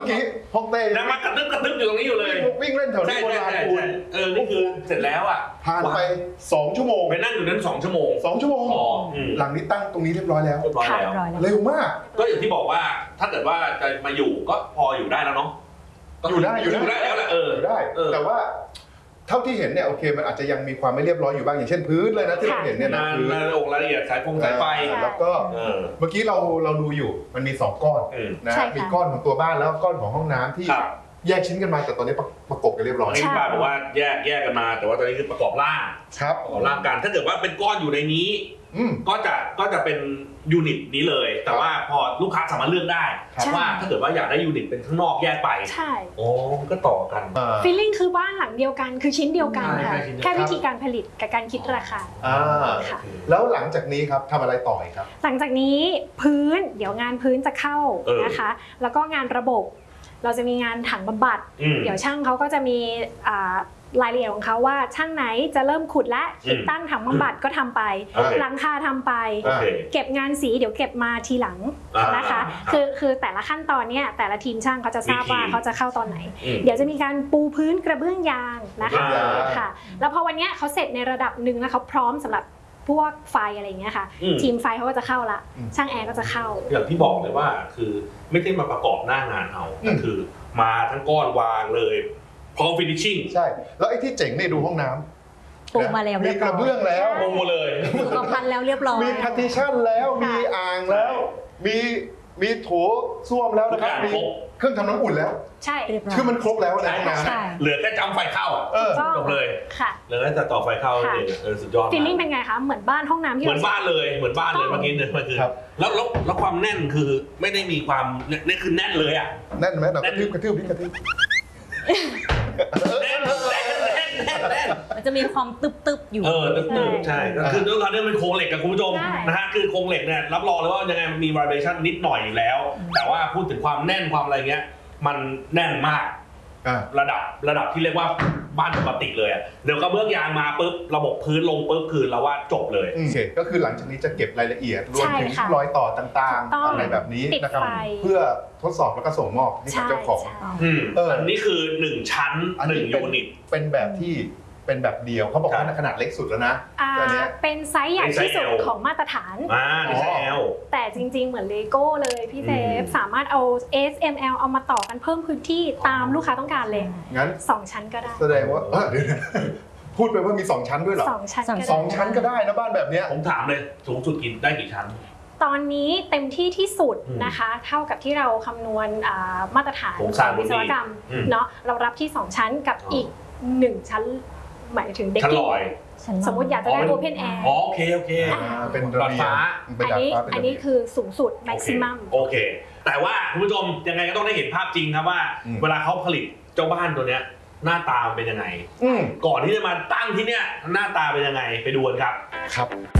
เมื่อกี้ห้องเต้ยังมากระตึ๊บอยู่ตรงนี้อยู่เลยวิ่งเล่นแถวนี้โบราณคุณนี่คือเสร็จแล้วอ่ะผ่านไป2 ชั่วโมงไปนั่งอยู่นั้น2 ชั่วโมง 2 ชั่วโมงหลังนี้ตั้งตรงนี้เรียบร้อยแล้วเร็วมากก็อย่างที่บอกว่าถ้าเกิดว่าจะมาอยู่ก็พออยู่ได้แล้วเนาะอยู่ได้แล้วแหละอยู่ได้แต่ว่าเท่าที่เห็นเนี่ยโอเคมันอาจจะยังมีความไม่เรียบร้อยอยู่บ้างอย่างเช่นพื้นเลยนะที่เราเห็นเนี่ยนะพื้นรายละเอียดสายไฟแล้วก็เมื่อกี้เราดูอยู่มันมี2 ก้อนนะมีก้อนของตัวบ้านแล้วก้อนของห้องน้ำที่แยกชิ้นกันมาแต่ตอนนี้ประกบกันเรียบร้อยที่บ้านบอกว่าแยกกันมาแต่ว่าตอนนี้คือประกอบร่างประกอบร่างกันถ้าเกิดว่าเป็นก้อนอยู่ในนี้ก็จะเป็นยูนิตนี้เลยแต่ว่าพอลูกค้าสามารถเลือกได้ว่าถ้าเกิดว่าอยากได้ยูนิตเป็นข้างนอกแยกไปใช่โอ้ก็ต่อกันฟีลลิ่งคือบ้านหลังเดียวกันคือชิ้นเดียวกันค่ะแค่วิธีการผลิตกับการคิดราคาแล้วหลังจากนี้ครับทำอะไรต่อครับหลังจากนี้พื้นเดี๋ยวงานพื้นจะเข้านะคะแล้วก็งานระบบเราจะมีงานถังบำบัดเดี๋ยวช่างเขาก็จะมีรายละเอียดของเขาว่าช่างไหนจะเริ่มขุดและติดตั้งถังบำบัดก็ทำไปหลังคาทำไปเก็บงานสีเดี๋ยวเก็บมาทีหลังนะคะคือแต่ละขั้นตอนเนี่ยแต่ละทีมช่างเขาจะทราบว่าเขาจะเข้าตอนไหนเดี๋ยวจะมีการปูพื้นกระเบื้องยางนะคะค่ะแล้วพอวันนี้เขาเสร็จในระดับหนึ่งแล้วเขาพร้อมสำหรับพวกไฟอะไรอย่างเงี้ยค่ะทีมไฟเขาก็จะเข้าละช่างแอร์ก็จะเข้าอย่างที่บอกเลยว่าคือไม่ได้มาประกอบหน้างานเอาก็คือมาทั้งก้อนวางเลยพร้อมฟินิชชิ่งใช่แล้วไอ้ที่เจ๋งเนี่ยดูห้องน้ำปูมาแล้วมีกระเบื้องแล้วปูเลยสุขภัณฑ์แล้วเรียบร้อยมีพาร์ติชันแล้วมีอ่างแล้วมีโถส้วมแล้วนะครับมีเครื่องทำน้ำอุ่นแล้วใช่คือมันครบแล้วในห้องน้ำเหลือแค่จำไฟเข้าจบเลยค่ะเหลือแค่จะต่อไฟเข้าสุดยอดฟีลลิ่งเป็นไงคะเหมือนบ้านห้องน้ำที่เหมือนบ้านเลยเมื่อกี้เนี่ยมันคือแล้วความแน่นคือไม่ได้มีความนี่คือแน่นเลยอ่ะแน่นไหมเรากระทืบนี่กระทืบแน่นมันจะมีความตึบอยู่ตึบใช่คือด้วยความที่มันโครงเหล็กกับคุณผู้ชมนะฮะคือโครงเหล็กเนี่ยรับรองเลยว่ายังไงมันมี vibration นิดหน่อยอยู่แล้วแต่ว่าพูดถึงความแน่นความอะไรเงี้ยมันแน่นมากระดับที่เรียกว่าบ้านปกติเลยอ่ะเดี๋ยวกระเบื้องยางมาปุ๊บระบบพื้นลงปุ๊บคือเราว่าจบเลยโอเคก็คือหลังจากนี้จะเก็บรายละเอียดรวมถึงรอยต่อต่างๆอะไรแบบนี้นะครับเพื่อทดสอบแล้วก็ส่งมอบให้กับเจ้าของอันนี้คือ1ชั้น1ยูนิตเป็นแบบที่เป็นแบบเดียวเขาบอกว่าขนาดเล็กสุดแล้วนะเป็นไซส์ใหญ่ที่สุดของมาตรฐานแต่จริงๆเหมือนเลโก้เลยพี่เซฟสามารถเอา S M L เอามาต่อกันเพิ่มพื้นที่ตามลูกค้าต้องการเลยงั้น 2 ชั้นก็ได้แสดงว่าพูดไปว่ามี2 ชั้นด้วยเหรอ 2 ชั้น 2 ชั้นก็ได้นะบ้านแบบนี้ผมถามเลยสูงสุดกินได้กี่ชั้นตอนนี้เต็มที่ที่สุดนะคะเท่ากับที่เราคำนวณมาตรฐานของวิศวกรรมเนาะเรารับที่2 ชั้นกับอีก1 ชั้นหมายถึงเด็กสมมติอยากจะได้ Open Air โอเคเป็นดาดฟ้าอันนี้คือสูงสุด maximum โอเคแต่ว่าคุณผู้ชมยังไงก็ต้องได้เห็นภาพจริงครับว่าเวลาเขาผลิตเจ้าบ้านตัวเนี้ยหน้าตาเป็นยังไงก่อนที่จะมาตั้งที่เนี้ยหน้าตาเป็นยังไงไปดูกันครับ